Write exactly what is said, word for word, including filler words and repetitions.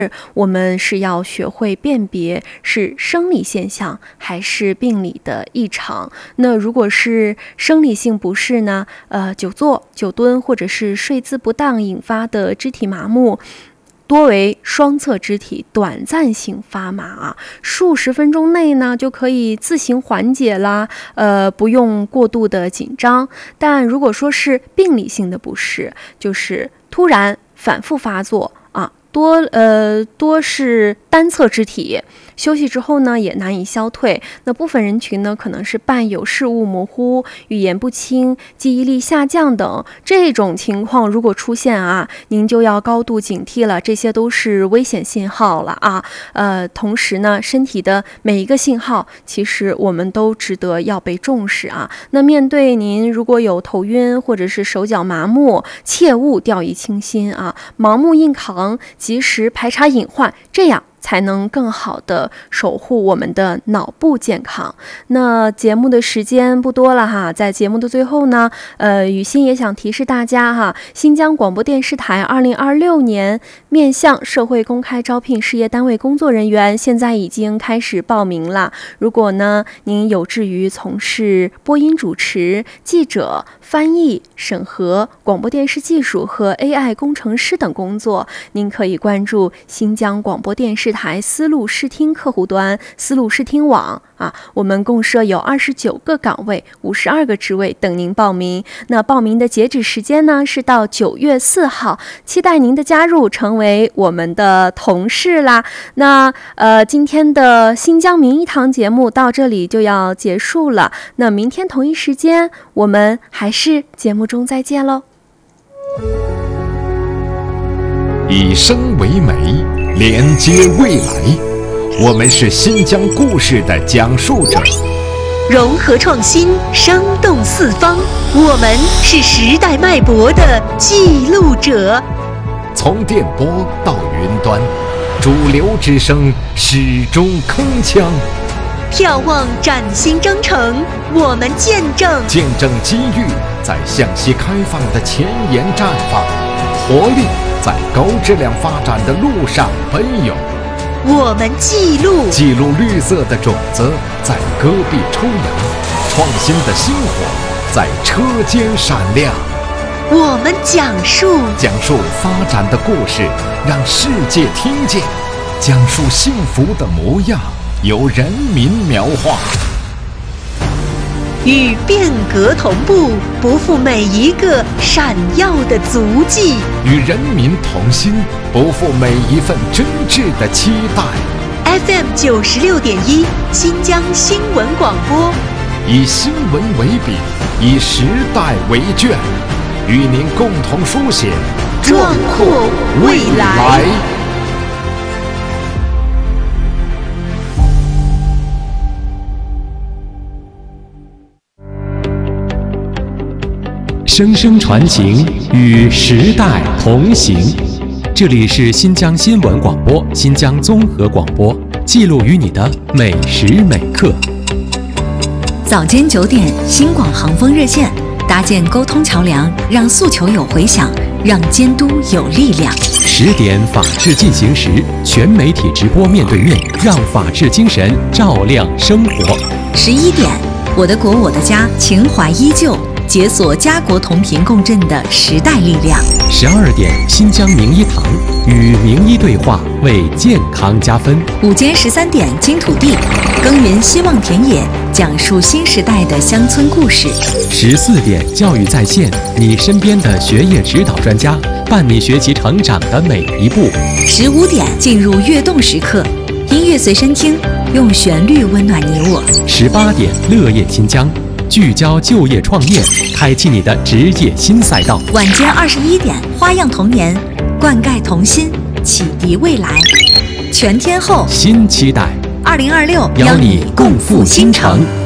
我们是要学会辨别是生理现象还是病理的异常。那如果是生理性不适呢，呃，久坐、久蹲或者是睡姿不当引发的肢体麻木，多为双侧肢体短暂性发麻啊，数十分钟内呢就可以自行缓解啦，呃，不用过度的紧张。但如果说是病理性的不适，就是突然反复发作啊，多呃多是单侧肢体，休息之后呢也难以消退。那部分人群呢可能是伴有视物模糊、语言不清、记忆力下降等这种情况，如果出现啊，您就要高度警惕了，这些都是危险信号了啊。呃，同时呢，身体的每一个信号，其实我们都值得要被重视啊。那面对您如果有头晕或者是手脚麻木，切勿掉以轻心啊，盲目硬扛，及时排查隐患，这样才能更好的守护我们的脑部健康。那节目的时间不多了哈，在节目的最后呢，呃，雨欣也想提示大家哈，新疆广播电视台二零二六年面向社会公开招聘事业单位工作人员，现在已经开始报名了。如果呢，您有志于从事播音主持、记者、翻译、审核、广播电视技术和 A I 工程师等工作，您可以关注新疆广播电视台丝路视听客户端、丝路视听网啊，我们共设有二十九个岗位、五十二个职位等您报名。那报名的截止时间呢是到九月四号，期待您的加入，成为我们的同事啦。那呃，今天的新疆名医堂节目到这里就要结束了。那明天同一时间，我们还是节目中再见喽。 以声为媒，连接未来，我们是新疆故事的讲述者， 融合创新，生动四方，我们是时代脉搏的记录者。 从电波到云端，主流之声始终铿锵。 眺望崭新征程，我们见证见证机遇在向西开放的前沿绽放，活力在高质量发展的路上奔涌。 我们记录记录绿色的种子在戈壁抽芽，创新的星火在车间闪亮。 我们讲述讲述发展的故事，让世界听见，讲述幸福的模样，由人民描画。 与变革同步，不负每一个闪耀的足迹； 与人民同心，不负每一份真挚的期待。 F M 九十六点一，新疆新闻广播， 以新闻为笔，以时代为卷，与您共同书写壮阔未来。 声声传情，与时代同行。这里是新疆新闻广播、新疆综合广播，记录于你的每时每刻。 早间九点，新广航风热线，搭建沟通桥梁，让诉求有回响，让监督有力量。 十点，法治进行时，全媒体直播面对面，让法治精神照亮生活。 十一点，我的国我的家，情怀依旧。解锁家国同频共振的时代力量。 十二点，新疆名医堂与名医对话，为健康加分。 午间十三点，金土地耕耘希望田野，讲述新时代的乡村故事。 十四点，教育在线，你身边的学业指导专家，伴你学习成长的每一步。 十五点，进入跃动时刻，音乐随身听，用旋律温暖你我。 十八点，乐业新疆。聚焦就业创业，开启你的职业新赛道。 晚间二十一点，花样童年，灌溉童心，启迪未来。全天候新期待， 二零二六邀你共赴新城。